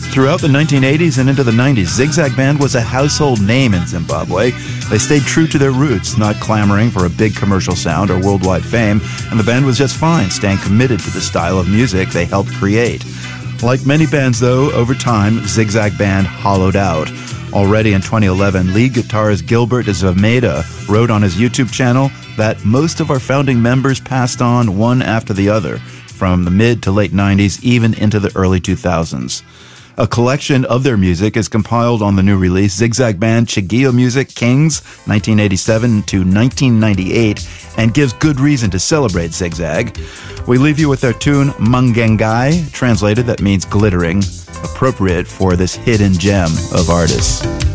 Throughout the 1980s and into the 90s, Zigzag Band was a household name in Zimbabwe. They stayed true to their roots, not clamoring for a big commercial sound or worldwide fame, and the band was just fine, staying committed to the style of music they helped create. Like many bands, though, over time, Zigzag Band hollowed out. Already in 2011, lead guitarist Gilbert Zameda wrote on his YouTube channel that most of our founding members passed on one after the other, from the mid to late 90s, even into the early 2000s. A collection of their music is compiled on the new release, Zigzag Band Chigio Music Kings, 1987 to 1998, and gives good reason to celebrate Zigzag. We leave you with their tune, Mangengai, translated that means glittering, appropriate for this hidden gem of artists.